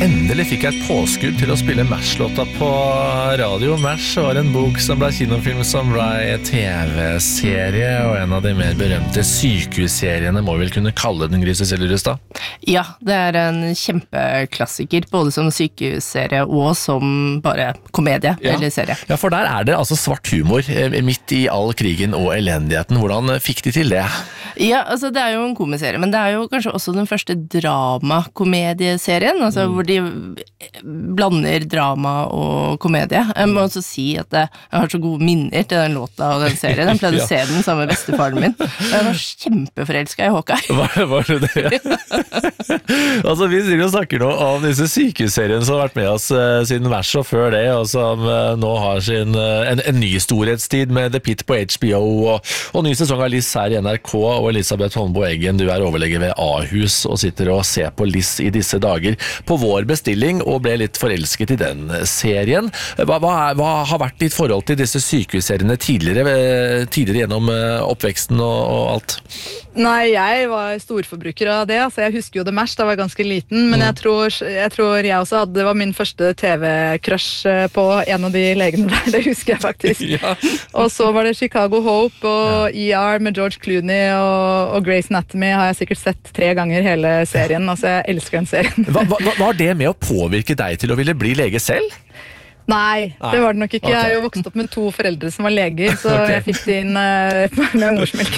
Endelig fikk jeg et påskudd til å spille MASH-låta på radio. MASH var en bok som ble kinofilm, som ble TV-serie, og en av de mer berømte sykehusseriene må vi vel kunne kalle den, Grise Sellerudstad? Ja, det er en kjempeklassiker, både som sykehusserie og som bare komedie eller serie. Ja, for der er det altså svart humor midt i all krigen og elendigheten. Hvordan fikk de til det? Ja, altså det er jo en komiserie, men det er jo kanskje også den første dramakomedieserien, altså hvor de blander drama og komedie. Jeg må også si at jeg har så gode minner til den låta og den serien. Jeg pleide å se den sammen med bestefaren min. Jeg var kjempeforelsket i Hawkeye. Var det det? Altså, vi snakker nå om disse sykehusseriene som har vært med oss siden MASH og før det, og som nå har en ny storhetstid med The Pit på HBO, og ny sesong av Liss her i NRK, og Elisabeth Holmbo Eggen, du er overlege ved Ahus og sitter og ser på Liss i disse dager på vår bestilling, og ble litt forelsket i den serien. Hva har vært ditt forhold til disse sykehusseriene tidligere gjennom oppveksten og alt? Nei, jeg var storforbruker av det, altså jeg husker jo det MASH, da var jeg ganske liten, men jeg tror jeg også hadde, det var min første TV-crush på en av de legene der, det husker jeg faktisk. Ja. Og så var det Chicago Hope og ER med George Clooney og Grey's Anatomy har jeg sikkert sett 3 ganger hele serien, altså jeg elsker den serien. Var det med å påvirke deg til å ville bli lege selv? Nei, det var det nok ikke. Jeg har jo vokst opp med 2 foreldre som var leger, så jeg fikk det inn med morsmelk.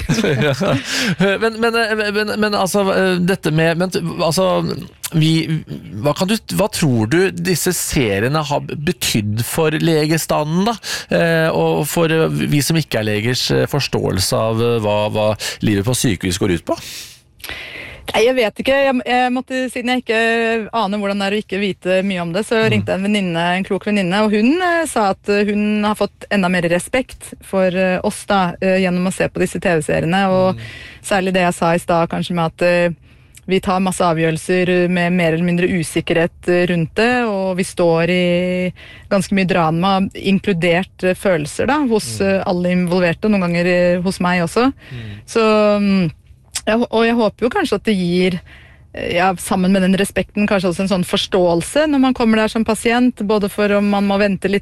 Men altså, dette med hva tror du disse seriene har betydd for legestanden da? Og for vi som ikke er legers forståelse av hva livet på sykehus går ut på? Nei, jeg vet ikke. Jeg måtte, siden jeg ikke aner hvordan det er å ikke vite mye om det, så ringte jeg en klok venninne, og hun sa at hun har fått enda mer respekt for oss da, gjennom å se på disse TV-seriene, og særlig det jeg sa i stad, kanskje med at vi tar masse avgjørelser med mer eller mindre usikkerhet rundt det, og vi står i ganske mye drama, inkludert følelser da, hos alle involverte, noen ganger hos meg også. Så og jeg håper jo kanskje at det gir, sammen med den respekten, kanskje også en sånn forståelse når man kommer der som pasient, både for om man må vente litt